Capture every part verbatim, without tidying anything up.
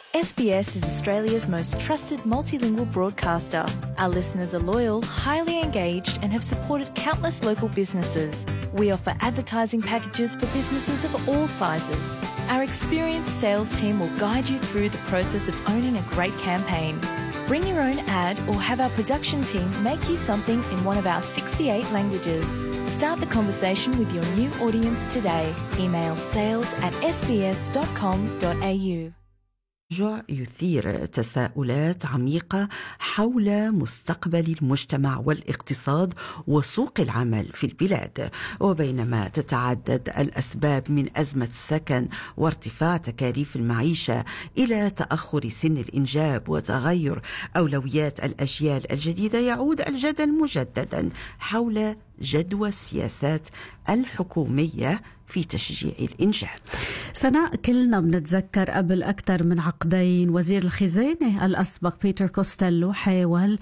S B S is Australia's most trusted multilingual broadcaster. Our listeners are loyal, highly engaged, and have supported countless local businesses. We offer advertising packages for businesses of all sizes. Our experienced sales team will guide you through the process of owning a great campaign. Bring your own ad or have our production team make you something in one of our sixty-eight languages. Start the conversation with your new audience today. Email sales at s b s dot com dot a u. جوع يثير تساؤلات عميقة حول مستقبل المجتمع والاقتصاد وسوق العمل في البلاد. وبينما تتعدد الأسباب من أزمة السكن وارتفاع تكاليف المعيشة إلى تأخر سن الإنجاب وتغير أولويات الأجيال الجديدة، يعود الجدل مجددا حول جدوى السياسات الحكومية في تشجيع الإنجاب. سناء، كلنا بنتذكر قبل أكثر من عقدين وزير الخزانة الأسبق بيتر كوستيلو حاول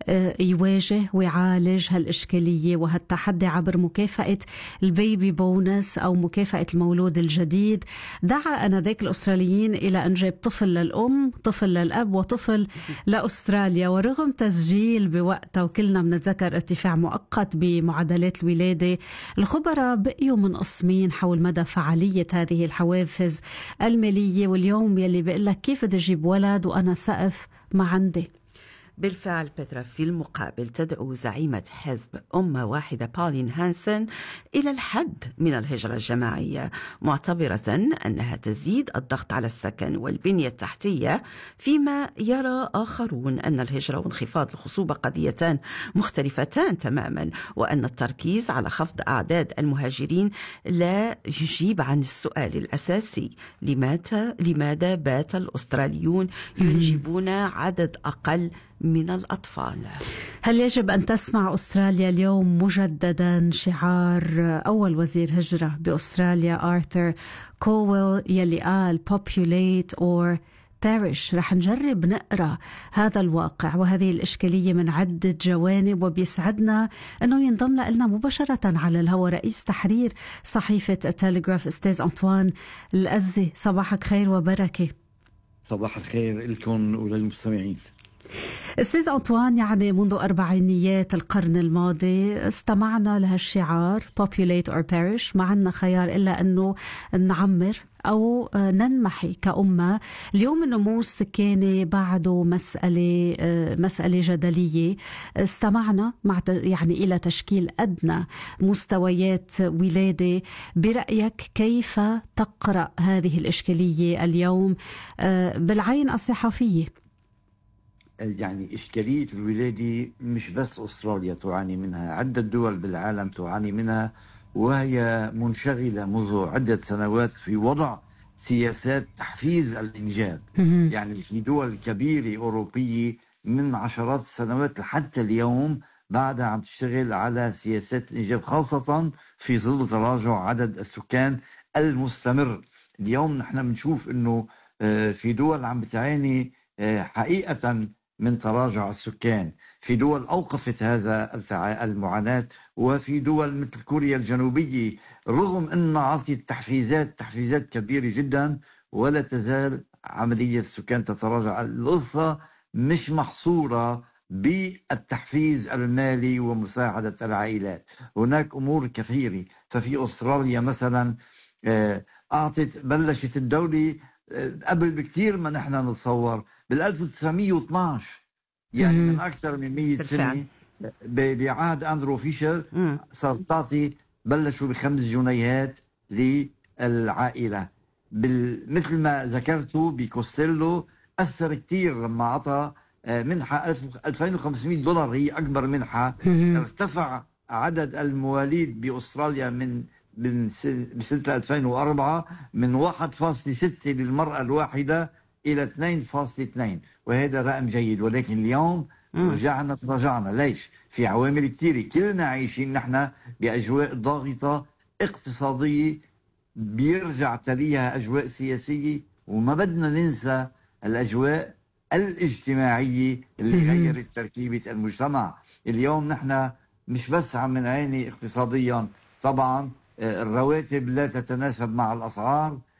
يواجه ويعالج هالإشكالية وهالتحدي عبر مكافأة البيبي بونس أو مكافأة المولود الجديد. دعا أنذاك الأستراليين إلى إنجاب طفل للأم، طفل للأب، وطفل لأستراليا. ورغم تسجيل بوقتها وكلنا بنتذكر ارتفاع مؤقت بمعدلات الولادة، الخبراء بقيوا منقسمين حول مدى فعالية هذه الحوافز المالية. واليوم يلي بيقول لك كيف بدي أجيب ولد وأنا سقف ما عندي. بالفعل بترا، في المقابل تدعو زعيمة حزب أمة واحدة بولين هانسن إلى الحد من الهجرة الجماعية، معتبرة أنها تزيد الضغط على السكن والبنية التحتية، فيما يرى آخرون أن الهجرة وانخفاض الخصوبة قضيتان مختلفتان تماما، وأن التركيز على خفض أعداد المهاجرين لا يجيب عن السؤال الأساسي: لماذا لماذا بات الأستراليون ينجبون عدد أقل من الأطفال؟ هل يجب أن تسمع أستراليا اليوم مجددا شعار أول وزير هجرة بأستراليا آرثر كويل يلي قال populate or perish؟ رح نجرب نقرأ هذا الواقع وهذه الإشكالية من عدة جوانب، وبيسعدنا أنه ينضم لنا مباشرة على الهواء رئيس تحرير صحيفة التلغراف أستاذ أنطوان الأزي. صباحك خير وبركة. صباح الخير لكم وللمستمعين. أستاذ أنطوان، يعني منذ أربعينيات القرن الماضي استمعنا لهالشعار populate or perish، ما عنا خيار إلا أنه نعمر أو ننمحي كأمة. اليوم النمو السكاني بعده مسألة مسألة جدلية. استمعنا مع يعني إلى تشكيل أدنى مستويات ولادة. برأيك كيف تقرأ هذه الإشكالية اليوم بالعين الصحفية؟ يعني إشكالية الولادة مش بس أستراليا تعاني منها، عدة دول بالعالم تعاني منها، وهي منشغلة منذ عدة سنوات في وضع سياسات تحفيز الإنجاب. يعني في دول كبيرة أوروبية من عشرات السنوات حتى اليوم بعدها عم تشتغل على سياسات الإنجاب، خاصة في ظل تراجع عدد السكان المستمر. اليوم نحن بنشوف إنه في دول عم بتعاني حقيقة من تراجع السكان، في دول أوقفت هذا المعاناة، وفي دول مثل كوريا الجنوبية رغم أن عطت تحفيزات تحفيزات كبيرة جدا ولا تزال عملية السكان تتراجع. القصة مش محصورة بالتحفيز المالي ومساعدة العائلات، هناك أمور كثيرة. ففي أستراليا مثلا أعطت بلشت الدولة قبل بكثير ما نحن نتصور، بال ألف وتسعمية واثناشر، يعني من أكثر من مية سنة، بعهد أندرو فيشر صار تعطي بلشوا بخمس جنيهات للعائلة. مثل ما ذكرتوا بكوستيلو أثر كتير لما عطى منحة ألفين وخمسمية دولار، هي أكبر منحة. ارتفع عدد المواليد بأستراليا من من بسنة ألفين وأربعة من واحد فاصلة ستة للمرأة الواحدة إلى اثنين فاصلة اثنين، وهذا رقم جيد. ولكن اليوم رجعنا تراجعنا. ليش؟ في عوامل كثيرة، كلنا عايشين نحن بأجواء ضاغطة اقتصادية، بيرجع تليها أجواء سياسية، وما بدنا ننسى الأجواء الاجتماعية اللي غيرت تركيبة المجتمع. اليوم نحن مش بس عم نعاني اقتصاديا، طبعا الرواتب لا تتناسب مع الأسعار،